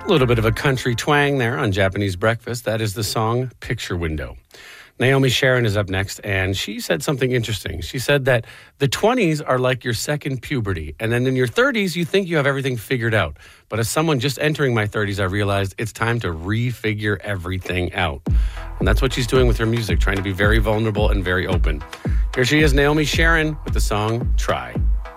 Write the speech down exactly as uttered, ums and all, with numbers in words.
A little bit of a country twang there on Japanese Breakfast. That is the song Picture Window. Naomi Sharon is up next, and she said something interesting. She said that the twenties are like your second puberty, and then in your thirties, you think you have everything figured out. But as someone just entering my thirties, I realized it's time to refigure everything out. And that's what she's doing with her music, trying to be very vulnerable and very open. Here she is, Naomi Sharon, with the song Try.